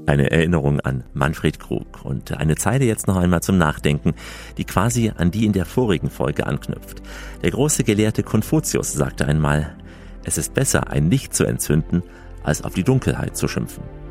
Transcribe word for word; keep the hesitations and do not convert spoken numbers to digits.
Eine Erinnerung an Manfred Krug und eine Zeile jetzt noch einmal zum Nachdenken, die quasi an die in der vorigen Folge anknüpft. Der große Gelehrte Konfuzius sagte einmal: Es ist besser, ein Licht zu entzünden, als auf die Dunkelheit zu schimpfen.